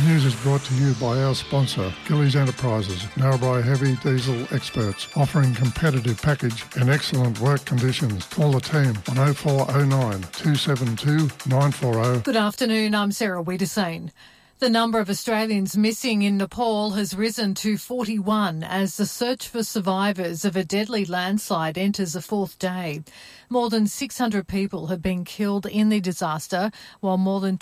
news is brought to you by our sponsor, Gillies Enterprises, Narrabri heavy diesel experts, offering competitive package and excellent work conditions. Call the team on 0409 272 940. Good afternoon, I'm Sarah Wiedersane. The number of Australians missing in Nepal has risen to 41 as the search for survivors of a deadly landslide enters a fourth day. More than 600 people have been killed in the disaster, while more than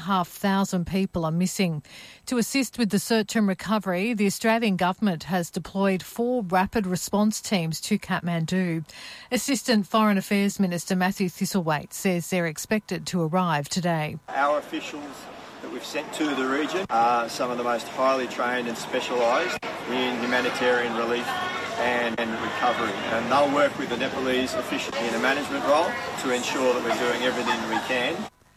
2,500 people are missing. To assist with the search and recovery, the Australian government has deployed 4 rapid response teams to Kathmandu. Assistant Foreign Affairs Minister Matthew Thistlethwaite says they're expected to arrive today. Our officials that we've sent to the region are some of the most highly trained and specialised in humanitarian relief and recovery. And they'll work with the Nepalese officials in a management role to ensure that we're doing everything we can.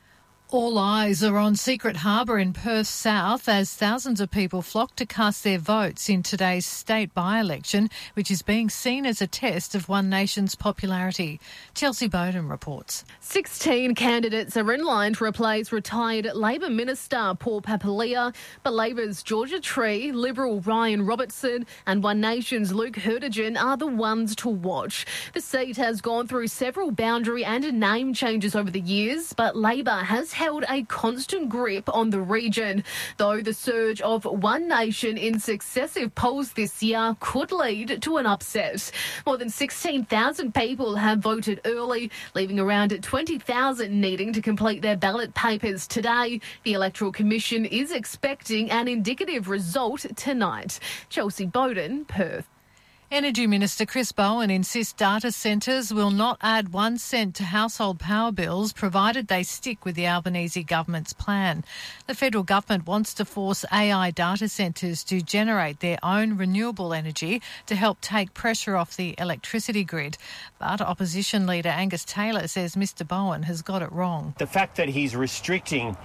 All eyes are on Secret Harbour in Perth South as thousands of people flock to cast their votes in today's state by-election, which is being seen as a test of One Nation's popularity. Chelsea Bowden reports. 16 candidates are in line to replace retired Labor Minister Paul Papalia, but Labor's Georgia Tree, Liberal Ryan Robertson and One Nation's Luke Hertigan are the ones to watch. The seat has gone through several boundary and name changes over the years, but Labor has held a constant grip on the region, though the surge of One Nation in successive polls this year could lead to an upset. More than 16,000 people have voted early, leaving around 20,000 needing to complete their ballot papers today. The Electoral Commission is expecting an indicative result tonight. Chelsea Bowden, Perth. Energy Minister Chris Bowen insists data centres will not add 1 cent to household power bills provided they stick with the Albanese government's plan. The federal government wants to force AI data centres to generate their own renewable energy to help take pressure off the electricity grid. But opposition leader Angus Taylor says Mr Bowen has got it wrong. The fact that he's restricting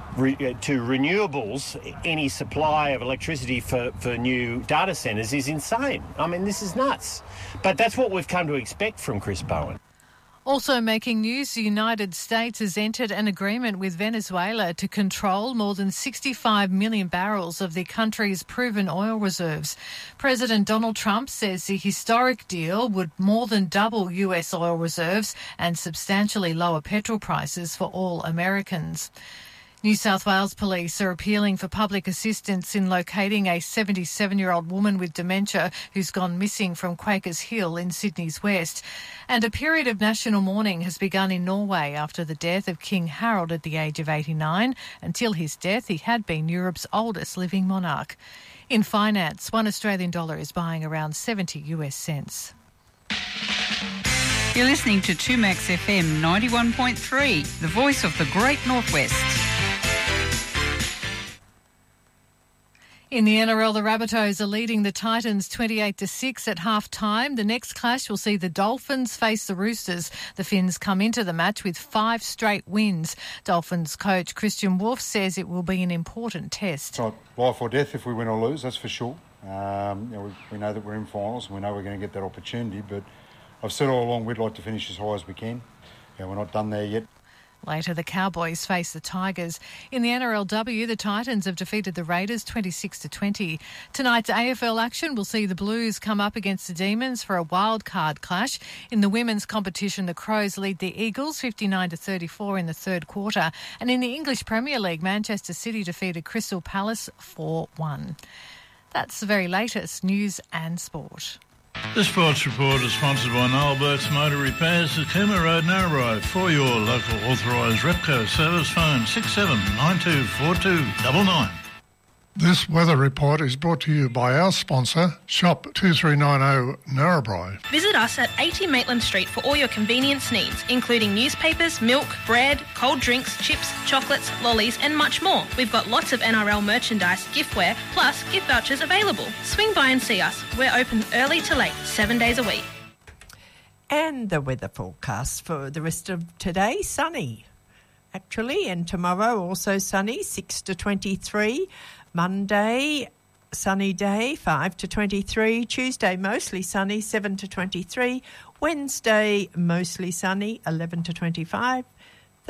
to renewables any supply of electricity for new data centres is insane. I mean, this is nuts. But that's what we've come to expect from Chris Bowen. Also making news, the United States has entered an agreement with Venezuela to control more than 65 million barrels of the country's proven oil reserves. President Donald Trump says the historic deal would more than double US oil reserves and substantially lower petrol prices for all Americans. New South Wales police are appealing for public assistance in locating a 77-year-old woman with dementia who's gone missing from Quakers Hill in Sydney's west. And a period of national mourning has begun in Norway after the death of King Harold at the age of 89. Until his death, he had been Europe's oldest living monarch. In finance, $1 Australian is buying around 70 US cents. You're listening to 2Max FM 91.3, the voice of the Great Northwest. In the NRL, the Rabbitohs are leading the Titans 28-6 at half-time. The next clash will see the Dolphins face the Roosters. The Finns come into the match with 5 straight wins. Dolphins coach Christian Wolf says it will be an important test. It's not life or death if we win or lose, that's for sure. We know that we're in finals and we know we're going to get that opportunity, but I've said all along we'd like to finish as high as we can. We're not done there yet. Later, the Cowboys face the Tigers. In the NRLW, the Titans have defeated the Raiders 26-20. Tonight's AFL action will see the Blues come up against the Demons for a wild card clash. In the women's competition, the Crows lead the Eagles 59-34 in the third quarter. And in the English Premier League, Manchester City defeated Crystal Palace 4-1. That's the very latest news and sport. The Sports Report is sponsored by Noel Burt's Motor Repairs at Cooma Road, Narrabri. For your local authorised Repco service, phone 67924299. This weather report is brought to you by our sponsor, Shop 2390 Narrabri. Visit us at 80 Maitland Street for all your convenience needs, including newspapers, milk, bread, cold drinks, chips, chocolates, lollies and much more. We've got lots of NRL merchandise, giftware, plus gift vouchers available. Swing by and see us. We're open early to late, 7 days a week. And the weather forecast for the rest of today, sunny, actually, and tomorrow also sunny, 6 to 23. Monday, sunny day, 5 to 23. Tuesday, mostly sunny, 7 to 23. Wednesday, mostly sunny, 11 to 25.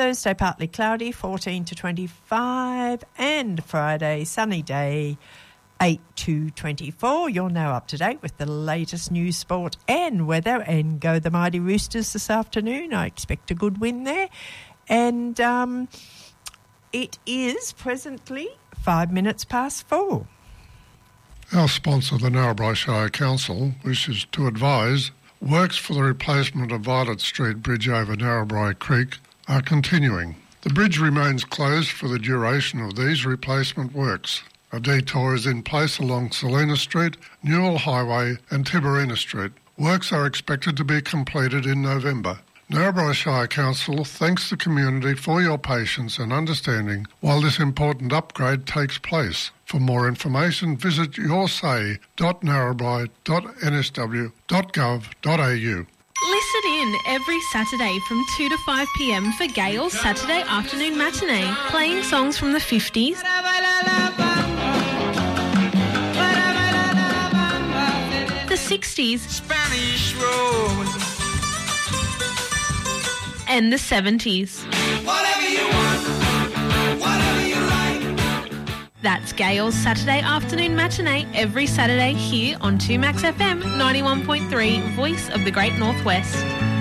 Thursday, partly cloudy, 14 to 25. And Friday, sunny day, 8 to 24. You're now up to date with the latest news, sport and weather. And go the Mighty Roosters this afternoon. I expect a good win there. And it is presently 5 minutes past 4. Our sponsor, the Narrabri Shire Council, wishes to advise works for the replacement of Violet Street Bridge over Narrabri Creek are continuing. The bridge remains closed for the duration of these replacement works. A detour is in place along Selina Street, Newell Highway and Tiberina Street. Works are expected to be completed in November. Narrabri Shire Council thanks the community for your patience and understanding while this important upgrade takes place. For more information, visit yoursay.narrabri.nsw.gov.au. Listen in every Saturday from 2 to 5 p.m. for Gail's Saturday Afternoon Matinee, playing songs from the 50s, the 60s, Spanish Rose, and the 70s. whatever you want, whatever you like. That's Gail's Saturday Afternoon Matinee every Saturday here on 2Max FM 91.3, Voice of the Great Northwest.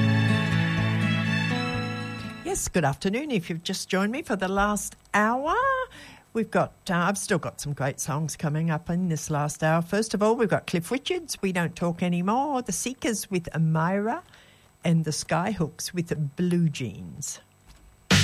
Yes, good afternoon. If you've just joined me for the last hour, we've got, I've still got some great songs coming up in this last hour. First of all, we've got Cliff Richards, We Don't Talk Anymore, The Seekers with Amira, and the Skyhooks with Blue Jeans.